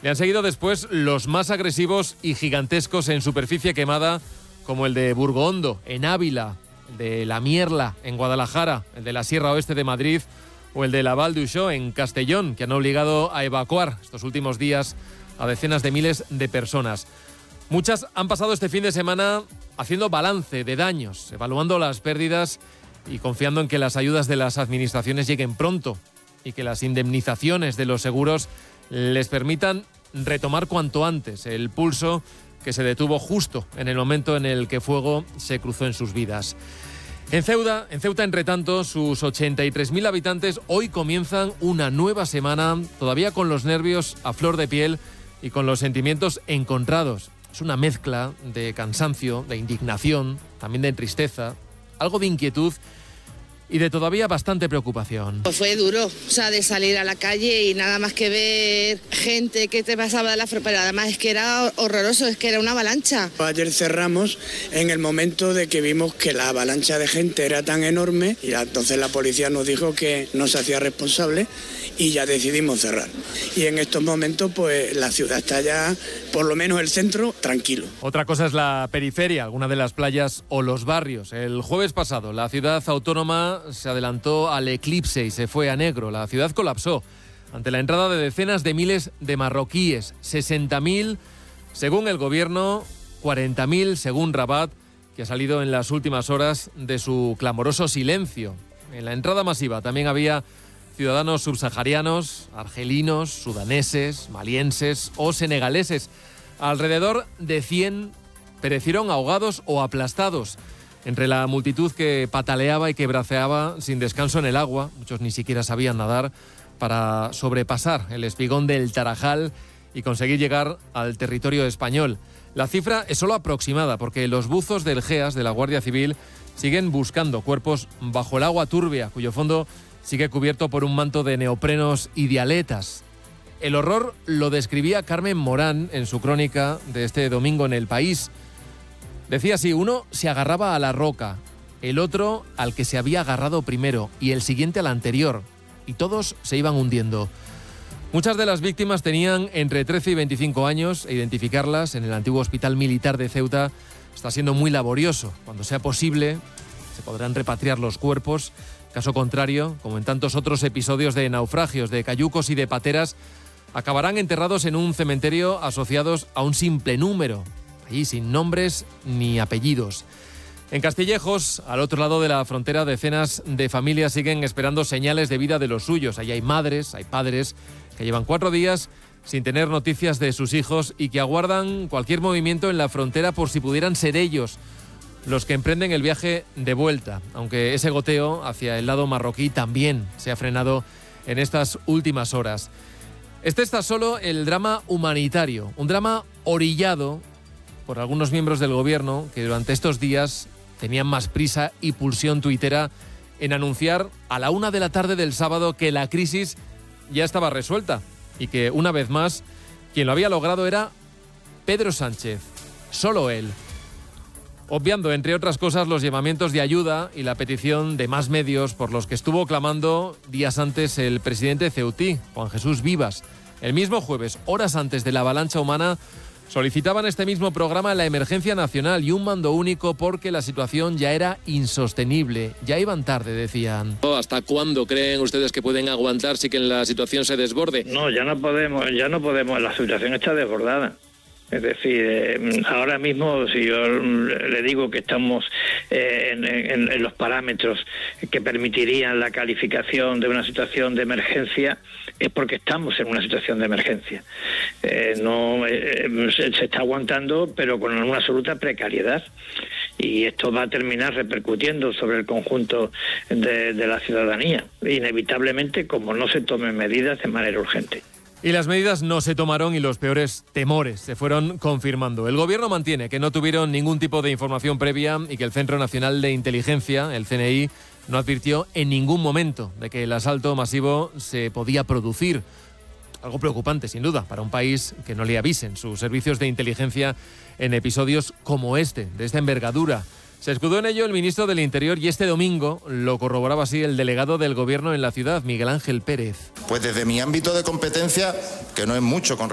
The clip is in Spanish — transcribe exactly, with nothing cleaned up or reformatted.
Le han seguido después los más agresivos y gigantescos en superficie quemada, como el de Burgondo, en Ávila, el de La Mierla, en Guadalajara, el de la Sierra Oeste de Madrid o el de la Val d'Uixó, en Castellón, que han obligado a evacuar estos últimos días a decenas de miles de personas. Muchas han pasado este fin de semana haciendo balance de daños, evaluando las pérdidas y confiando en que las ayudas de las administraciones lleguen pronto y que las indemnizaciones de los seguros les permitan retomar cuanto antes el pulso que se detuvo justo en el momento en el que fuego se cruzó en sus vidas. En Ceuta, en Ceuta, entre tanto, sus ochenta y tres mil habitantes hoy comienzan una nueva semana, todavía con los nervios a flor de piel y con los sentimientos encontrados. Es una mezcla de cansancio, de indignación, también de tristeza, algo de inquietud y de todavía bastante preocupación. Pues fue duro, o sea, de salir a la calle y nada más que ver gente que te pasaba de la frontera, además es que era horroroso, es que era una avalancha. Ayer cerramos en el momento de que vimos que la avalancha de gente era tan enorme y entonces la policía nos dijo que no se hacía responsable y ya decidimos cerrar. Y en estos momentos pues la ciudad está ya, por lo menos el centro, tranquilo. Otra cosa es la periferia, alguna de las playas o los barrios. El jueves pasado la ciudad autónoma se adelantó al eclipse y se fue a negro. La ciudad colapsó ante la entrada de decenas de miles de marroquíes, sesenta mil según el gobierno, cuarenta mil según Rabat, que ha salido en las últimas horas de su clamoroso silencio. En la entrada masiva también había ciudadanos subsaharianos, argelinos, sudaneses, malienses o senegaleses. Alrededor de cien perecieron ahogados o aplastados entre la multitud que pataleaba y que braceaba sin descanso en el agua. Muchos ni siquiera sabían nadar para sobrepasar el espigón del Tarajal y conseguir llegar al territorio español. La cifra es solo aproximada porque los buzos del GEAS, de la Guardia Civil, siguen buscando cuerpos bajo el agua turbia, cuyo fondo sigue cubierto por un manto de neoprenos y de aletas. El horror lo describía Carmen Morán en su crónica de este domingo en El País. Decía así: uno se agarraba a la roca, el otro al que se había agarrado primero y el siguiente al anterior, y todos se iban hundiendo. Muchas de las víctimas tenían entre trece y veinticinco años e identificarlas en el antiguo hospital militar de Ceuta está siendo muy laborioso. Cuando sea posible, se podrán repatriar los cuerpos. Caso contrario, como en tantos otros episodios de naufragios, de cayucos y de pateras, acabarán enterrados en un cementerio asociados a un simple número, allí sin nombres ni apellidos. En Castillejos, al otro lado de la frontera, decenas de familias siguen esperando señales de vida de los suyos. Allí hay madres, hay padres que llevan cuatro días sin tener noticias de sus hijos y que aguardan cualquier movimiento en la frontera por si pudieran ser ellos los que emprenden el viaje de vuelta, aunque ese goteo hacia el lado marroquí también se ha frenado en estas últimas horas. Este está solo el drama humanitario, un drama orillado por algunos miembros del gobierno que durante estos días tenían más prisa y pulsión tuitera en anunciar a la una de la tarde del sábado que la crisis ya estaba resuelta y que, una vez más, quien lo había logrado era Pedro Sánchez, solo él. Obviando, entre otras cosas, los llamamientos de ayuda y la petición de más medios por los que estuvo clamando días antes el presidente ceutí, Juan Jesús Vivas. El mismo jueves, horas antes de la avalancha humana, solicitaban este mismo programa la emergencia nacional y un mando único porque la situación ya era insostenible. Ya iban tarde, decían. ¿Hasta cuándo creen ustedes que pueden aguantar si que la situación se desborde? No, ya no podemos, ya no podemos, la situación está desbordada. Es decir, eh, ahora mismo si yo le digo que estamos eh, en, en, en los parámetros que permitirían la calificación de una situación de emergencia, es porque estamos en una situación de emergencia. Eh, no eh, se, se está aguantando, pero con una absoluta precariedad. Y esto va a terminar repercutiendo sobre el conjunto de, de la ciudadanía, inevitablemente, como no se tomen medidas de manera urgente. Y las medidas no se tomaron y los peores temores se fueron confirmando. El gobierno mantiene que no tuvieron ningún tipo de información previa y que el Centro Nacional de Inteligencia, el C N I, no advirtió en ningún momento de que el asalto masivo se podía producir. Algo preocupante, sin duda, para un país que no le avisen sus servicios de inteligencia en episodios como este, de esta envergadura. Se escudó en ello el ministro del Interior y este domingo lo corroboraba así el delegado del Gobierno en la ciudad, Miguel Ángel Pérez. Pues desde mi ámbito de competencia, que no es mucho con